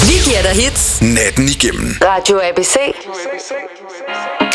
Vi giver dig hits natten igennem. Radio ABC.